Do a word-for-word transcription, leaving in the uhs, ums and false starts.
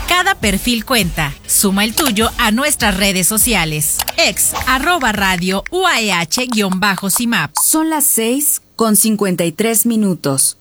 Cada perfil cuenta. Suma el tuyo a nuestras redes sociales. Ex, arroba radio, U A E H, guión bajo C I M A P. Son las seis con cincuenta y tres minutos.